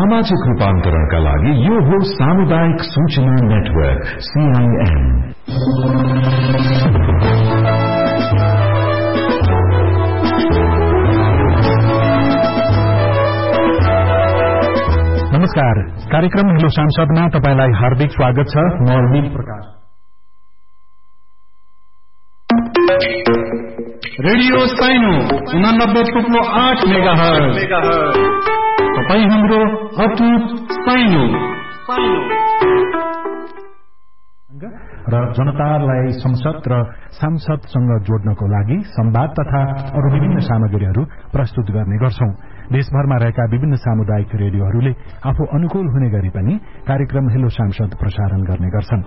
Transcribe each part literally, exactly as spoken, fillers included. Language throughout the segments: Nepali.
सामाजिक रूपान्तरणका लागि यो हो सामुदायिक सूचना नेटवर्क सीआईएन। नमस्कार, कार्यक्रम हेलो सांसदमा तपाईलाई हार्दिक स्वागत छ। म अरविन्द प्रकाश। रेडियो साइनो उनानब्बे टुप्लो आठ मेगा हर्ज तपाईँ हाम्रो अटुट साइनो र जनतालाई संसद र सांसदसँग जोड्नको लागि संवाद तथा अरू विभिन्न सामग्रीहरू प्रस्तुत गर्ने गर्छौं। देशभरमा रहेका विभिन्न सामुदायिक रेडियोहरूले आफू अनुकूल हुने गरी पनि कार्यक्रम हेलो सांसद प्रसारण गर्ने गर्छन्।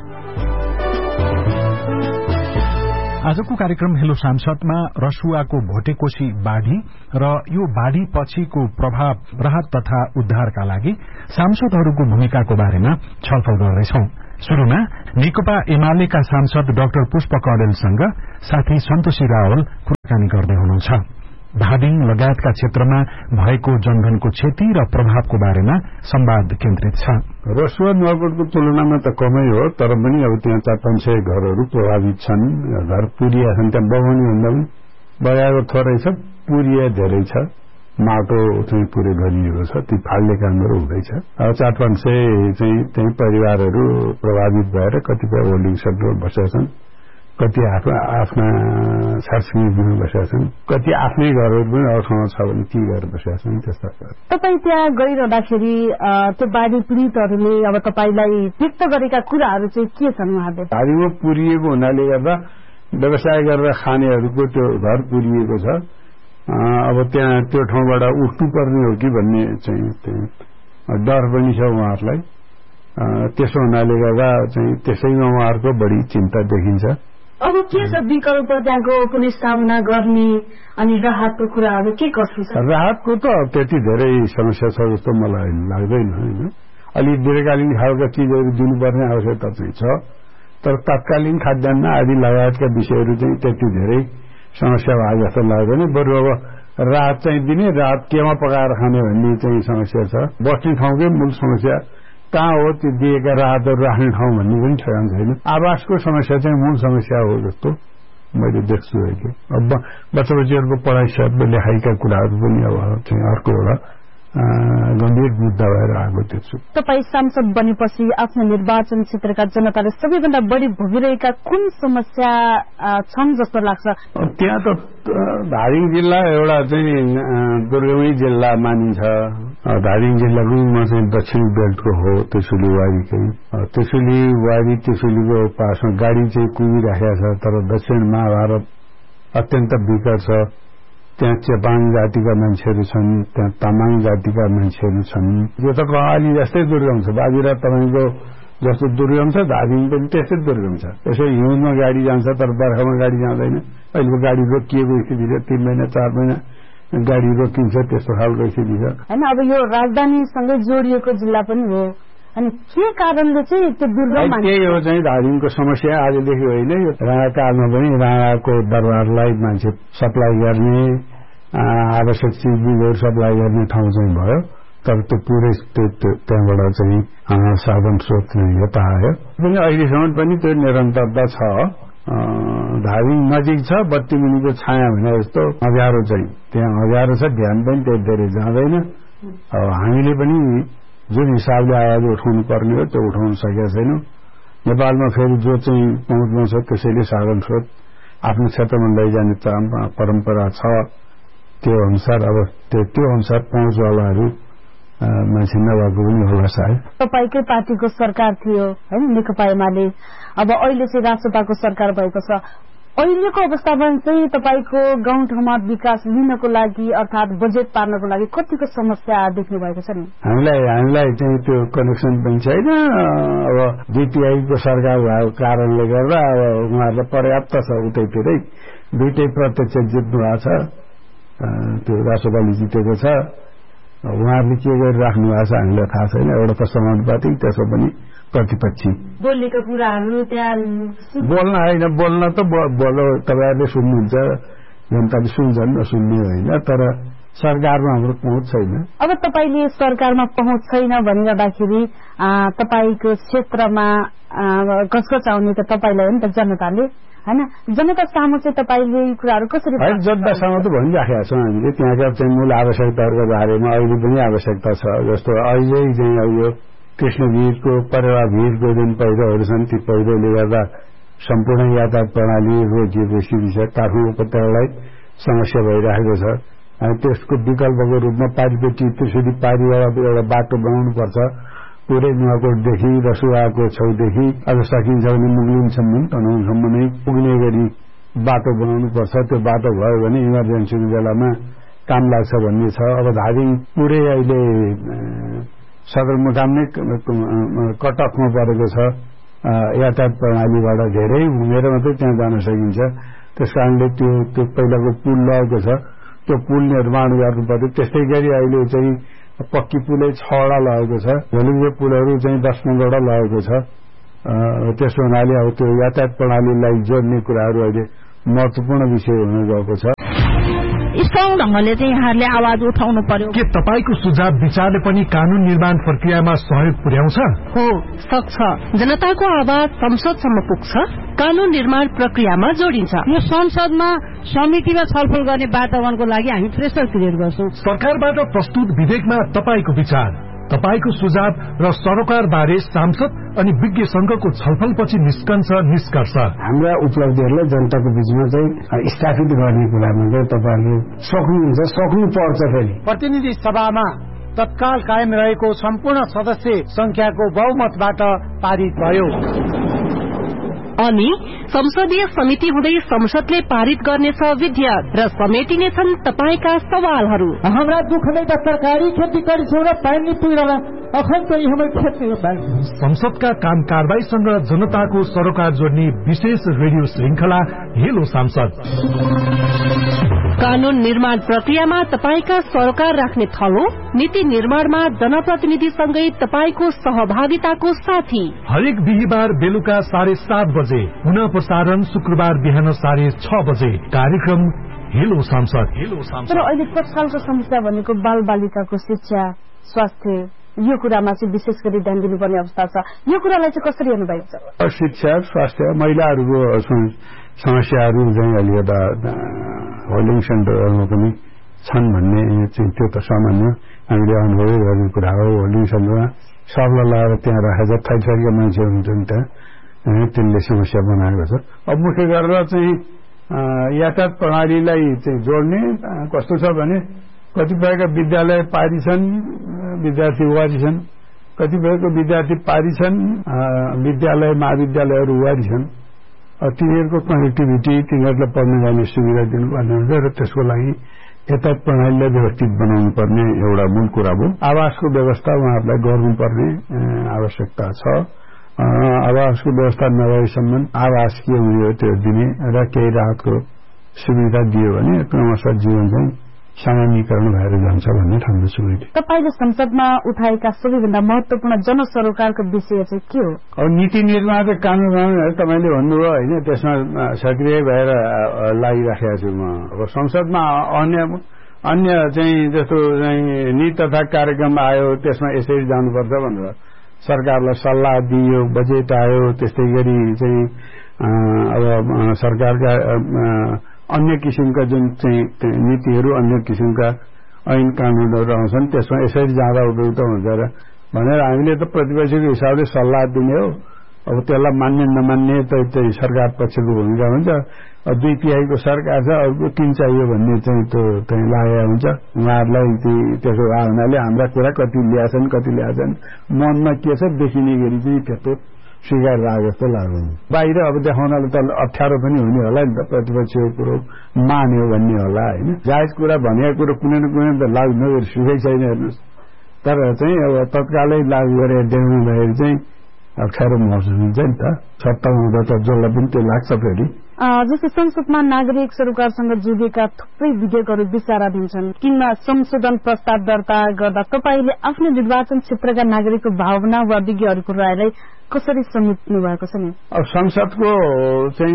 आजको कार्यक्रम हेलो सांसदमा रसुवाको भोटेकोशी बाढ़ी र यो बाढ़ी पछिको प्रभाव, राहत तथा उद्धारका लागि सांसदहरूको भूमिकाको बारेमा छलफल गर्दैछौं। शुरूमा नेकपा एमालेका सांसद डाक्टर पुष्प कौडेलसँग साथी सन्तोषी रावल कुराकानी गर्दै हुनुहुन्छ। धादिङ लगायतका क्षेत्रमा भएको जनधनको क्षति र प्रभावको बारेमा संवाद केन्द्रित छ। रसुवा नुवाकोटको तुलनामा त कमै हो, तर पनि अब त्यहाँ चार पाँच सय घरहरू प्रभावित छन्। घर पुरिया छन्, त्यहाँ बगाउने भन्दा पनि बगाएको थोरै छ, पुरिया धेरै छ, माटो चाहिँ पुरै गरिएको छ, ती फाल्ने कामहरू हुँदैछ। अब चार पाँच सय चाहिँ त्यही परिवारहरू प्रभावित भएर कतिपय होल्डिङ सेक्टर बसेका छन्, कति आफ्ना छारछिमेकीमा बसेका छन्, कति आफ्नै घरहरू पनि अर्थमा छ भने ती घर बसेका छन्। त्यस्ता तपाईँ त्यहाँ गइरहँदाखेरि त्यो बाढ़ी पीड़ितहरूले अब तपाईँलाई व्यक्त गरेका कुराहरू चाहिँ के छन् उहाँले? बाढ़ीमा पुरिएको हुनाले गर्दा व्यवसाय गरेर खानेहरूको त्यो घर पुरिएको छ। अब त्यहाँ त्यो ठाउँबाट उठ्नुपर्ने हो कि भन्ने चाहिँ डर पनि छ उहाँहरूलाई। त्यसो हुनाले गर्दा चाहिँ त्यसैमा उहाँहरूको बढी चिन्ता देखिन्छ। अब के छ विकल्प त्यहाँको कुनै सामना गर्ने अनि राहतको कुराहरू के कसो छ? राहतको त त्यति धेरै समस्या छ जस्तो मलाई लाग्दैन होइन। अलि दीर्घकालीन खालका चिजहरू दिनुपर्ने आवश्यकता चाहिँ छ, तर तत्कालीन खाद्यान्न आदि लगायतका विषयहरू चाहिँ त्यति धेरै समस्या भयो जस्तो लाग्दैन। बरु अब राहत चाहिँ दिने, राहत केमा पकाएर खाने भन्ने चाहिँ समस्या छ। बस्ने ठाउँकै मूल समस्या कहाँ हो, त्यो दिएका राहतहरू राख्ने ठाउँ भन्ने पनि ठेगान छैन। आवासको समस्या चाहिँ मूल समस्या हो जस्तो मैले देख्छु। अब बच्चा बच्चीहरूको पढाइ साथमा लेखाइका कुराहरू पनि अब चाहिँ अर्को एउटा गम्भीर मुद्दा भएर आएको देख्छु। तपाईँ सांसद बनेपछि आफ्नो निर्वाचन क्षेत्रका जनताले सबैभन्दा बढी भोगिरहेका कुन समस्या छन् जस्तो लाग्छ? त्यहाँ त धादिङ जिल्ला एउटा चाहिँ दुर्गमै जिल्ला मानिन्छ। धादिङ जिल्ला रुङमा चाहिँ दक्षिण बेल्टको हो, त्यसुली वारीकै। त्यसुली वारी त्यसुलीको पासमा गाडी चाहिँ कुदिराखेका छ, तर दक्षिण महाभारत अत्यन्त विकट छ। त्यहाँ चेपाङ जातिका मान्छेहरू छन्, त्यहाँ तामाङ जातिका मान्छेहरू छन्। यो त कहाली जस्तै दुर्गम छ। बाजुरा तपाईँको जस्तो दुर्गम छ, धादिङ पनि त्यस्तै दुर्गम छ। यसो हिउँदमा गाडी जान्छ, तर बर्खामा गाडी जाँदैन। अहिलेको गाडी रोकिएको स्थिति छ, तीन महिना चार महिना गाडी रोकिन्छ, त्यस्तो खालको स्थिति छ होइन। अब यो राजधानीसँगै जोडिएको जिल्ला पनि हो, अनि के कारणले चाहिँ त्यो दुर्गम? त्यही हो चाहिँ धादिङको समस्या आजदेखि होइन। यो राणाकालमा पनि राणाको दरबारलाई मान्छे सप्लाई गर्ने, आवश्यक चिजबिजहरू सप्लाई गर्ने ठाउँ चाहिँ भयो, तर त्यो पुरै त्यहाँबाट चाहिँ साधन स्रोत यता आयो। पनि अहिलेसम्म पनि त्यो निरन्तरता छ। धादिङ नजिक छ, बत्ती मुनिको छाया भने जस्तो अँध्यारो चाहिँ त्यहाँ अँध्यारो छ, ध्यान पनि त्यति धेरै जाँदैन। अब हामीले पनि जुन हिसाबले आवाज उठाउनु पर्ने हो त्यो उठाउन सकेका छैनौँ। नेपालमा फेरि जो चाहिँ पहुँचमा छ त्यसैले साधन स्रोत आफ्नो क्षेत्रमा लैजाने परम्परा छ। त्यो अनुसार अब त्यो अनुसार पहुँचवालाहरू मान्छे नभएको पनि होला सायद। तपाईँकै पार्टीको सरकार थियो होइन नेकपा एमाले, अब अहिले चाहिँ राष्ट्रपाको सरकार भएको छ। अहिलेको अवस्थामा चाहिँ तपाईँको गाउँठाउँमा विकास लिनको लागि अर्थात् बजेट पार्नको लागि कतिको समस्या देख्नु भएको छ नि? हामीलाई हामीलाई चाहिँ त्यो कनेक्सन पनि छैन। अब जीटीआईको सरकार भएको कारणले गर्दा अब उहाँहरूलाई पर्याप्त छ, उतैतिरै दुइटै प्रत्यक्ष जित्नु भएको छ। त्यो राष्ट्रपाले जितेको छ, उहाँहरूले के गरिराख्नु भएको छ हामीलाई थाहा छैन। एउटा त समानुपातिक, त्यसो पनि प्रतिपक्षी बोलेको कुराहरू त्यहाँ बोल्न होइन। बोल्न त बोल्न तपाईँहरूले सुन्नुहुन्छ, जनताले सुन्छन्, नसुन्ने होइन। तर सरकारमा हाम्रो पहुँच छैन। अब तपाईले सरकारमा पहुँच छैन भनिरहँदाखेरि तपाईको क्षेत्रमा कसकस आउने त तपाईलाई हो नि त, जनताले हैन। जनता सामु चाहिँ तपाईले कुराहरू कसरी जनता सामु त भनिराखेका छौँ हामीले। त्यहाँका चाहिँ मूल आवश्यकताहरूको बारेमा अहिले पनि आवश्यकता छ। जस्तो अहिले चाहिँ अब यो कृष्णवीरको परेवा भिरको जुन पहिरोहरू छन् ती पहिरोले गर्दा सम्पूर्ण यातायात प्रणाली रोकिएको स्थिति छ। काठमाडौँ उपत्यकालाई समस्या भइरहेको छ। अनि त्यसको विकल्पको रूपमा पारीपट्टि त्रिशुली पारीबाट एउटा बाटो बनाउनुपर्छ। पुरै नुवाकोटदेखि रसुवाको छेउदेखि अझ सकिन्छ भने मुगलिनसम्म तनहुँसम्म नै पुग्ने गरी बाटो बनाउनुपर्छ। त्यो बाटो भयो भने इमर्जेन्सीको बेलामा काम लाग्छ भन्ने छ। अब धादिङ पुरै अहिले सदरमुकाम नै कटअफमा परेको छ। यातायात प्रणालीबाट धेरै घुमेर मात्रै त्यहाँ जान सकिन्छ। त्यस कारणले त्यो त्यो पहिलाको पुल लगेको छ, त्यो पुल निर्माण गर्नु पर्यो। त्यस्तै गरी अहिले चाहिँ पक्की पुलै छवटा लगेको छ, भोलिको पुलहरू चाहिँ दस पन्ध्रवटा लगेको छ। त्यसो हुनाले अब त्यो यातायात प्रणालीलाई जोड्ने कुराहरू अहिले महत्वपूर्ण विषय हुन गएको छ। स्ट्रङ ढंगले चाहिँ यहाँहरूले आवाज उठाउनु पर्यो। के तपाईको सुझाव विचारले पनि कानून निर्माण प्रक्रियामा सहयोग पुर्याउँछ? हो, सक्छ। जनताको आवाज संसदसम्म पुग्छ, कानून निर्माण प्रक्रियामा जोडिन्छ। यो संसदमा समितिमा छलफल गर्ने वातावरणको लागि हामी प्रेसर क्रिएट गर्छौं। सरकारबाट प्रस्तुत विधेयकमा तपाईको विचार, तपाईको सुझाव र सरोकारबारे सांसद अनि विज्ञ संघको छलफलपछि निस्कन्छ निष्कर्ष। हाम्रा उपलब्धिहरूलाई जनताको बीचमा चाहिँ स्थापित गर्ने कुरामा चाहिँ तपाईहरुले सक्नुहुन्छ, सक्नुपर्छ। फेरि प्रतिनिधि सभामा तत्काल कायम रहेको सम्पूर्ण सदस्य संख्याको बहुमतबाट पारित भयो। अनि संसदीय समिति हुँदै संसदले पारित गर्नेछ विधेयक र समेटिनेछन् तपाईका सवालहरू। हाम्रा दुःखले त सरकारी खेती गरिछौँ र पानी पुग्दैन, अखन चाहिँ हाम्रो खेती संसदका काम कारबाहीसँग जनताको सरोकार जोड्ने विशेष रेडियो श्रृंखला हेलो सांसद। कानून निर्माण प्रक्रियामा तपाईका सरोकार राख्ने थलो, नीति निर्माणमा जनप्रतिनिधिसँगै तपाईको सहभागिताको साथी। हरेक बिहीबार बेलुका साढे सात बजे, पुनः प्रसारण शुक्रबार बिहान साढे छ बजे। कार्यक्रम हेलो सांसद। हेलो सांसद। तर अहिले तत्कालको समस्या भनेको बाल बालिकाको शिक्षा, स्वास्थ्य, यो कुरामा चाहिँ विशेष गरी ध्यान दिनुपर्ने अवस्था छ। यो कुरालाई चाहिँ कसरी हेर्नु भएको छ? शिक्षा, स्वास्थ्य, महिलाहरूको समस्याहरू चाहिँ अलिकता होल्डिङ सेन्टरहरूमा पनि छन् भन्ने चाहिँ त्यो त सामान्य हामीले अनुभव गर्ने कुरा हो। होल्डिङ सेन्टरमा सबलाई लगाएर त्यहाँ राखेर थैथरीका मान्छेहरू हुन्छन् त्यहाँ, त्यसले समस्या बनाएको छ। अब मुख्य गरेर चाहिँ यातायात प्रणालीलाई चाहिँ जोड्ने कस्तो छ भने कतिपयका विद्यालय पारी छन्, विद्यार्थी वारी छन्, कतिपयको विद्यार्थी पारी छन्, विद्यालय महाविद्यालयहरू वारी छन्। तिनीहरूको कनेक्टिभिटी, तिनीहरूलाई पढ्न जाने सुविधा दिनुपर्ने हुन्छ र त्यसको लागि यातायात प्रणालीलाई व्यवस्थित बनाउनु पर्ने एउटा मूल कुरा हो। आवासको व्यवस्था उहाँहरूलाई गर्नुपर्ने आवश्यकता छ। आवासको व्यवस्था नभएसम्म आवास के हुने त्यो दिने र केही राहतको सुविधा दियो भने क्रमशः जीवन चाहिँ सामान्यीकरण भएर जान्छ भन्ने ठान्छु मैले। तपाईले संसदमा उठाएका सबैभन्दा महत्वपूर्ण जनसरोकारको विषय चाहिँ के हो? अब नीति निर्माण र कानून बनाउन तपाईले भन्नुभयो होइन, त्यसमा सक्रिय भएर लागिराखेको छु म। अब संसदमा अन्य अन्य चाहिँ जस्तो चाहिँ नीति तथा कार्यक्रम आयो, त्यसमा यसरी जानुपर्छ भनेर सरकारलाई सल्लाह दियो, बजेट आयो, त्यस्तै गरी चाहिँ अब सरकारका अन्य किसिमका जुन चाहिँ नीतिहरू, अन्य किसिमका ऐन कानूनहरू आउँछन्, त्यसमा यसरी जाँदा उपयुक्त हुन्छ र भनेर हामीले त प्रतिपक्षको हिसाबले सल्लाह दिने हो। अब त्यसलाई मान्ने नमान्ने त चाहिँ सरकार पक्षको भूमिका हुन्छ। दुई तिहाईको सरकार छ, अर्को तीन चाहियो भन्ने चाहिँ त्यो चाहिँ लागेको हुन्छ। उहाँहरूलाई त्यसो भए हुनाले हाम्रा कुरा कति ल्याछन् कति ल्याछन् मनमा के छ देखिने गरी चाहिँ त्यस्तो स्वीकार राखेको जस्तो लाग्दैन। बाहिर अब देखाउनलाई त अप्ठ्यारो पनि हुने होला नि त, प्रतिपक्षको कुरो मान्यो भन्ने होला होइन। जायज कुरा भनेको कुरो कुनै न कुनै त लागू नगरी सुकै छैन हेर्नुहोस्। तर चाहिँ अब तत्कालै लागू गरेर देखाउँदाखेरि चाहिँ अप्ठ्यारो महसुस हुन्छ नि त। सत्ता हुँदा त जसलाई पनि त्यो लाग्छ। फेरि जस्तै संसदमा नागरिक सरोकारसँग जोडिएका थुप्रै विधेयकहरू विचाराधीन छन्। किनमा संशोधन प्रस्ताव दर्ता गर्दा तपाईले आफ्नो निर्वाचन क्षेत्रका नागरिकको भावना वा विज्ञहरूको रायलाई कसरी समेट्नु भएको छ नि? अब संसदको चाहिँ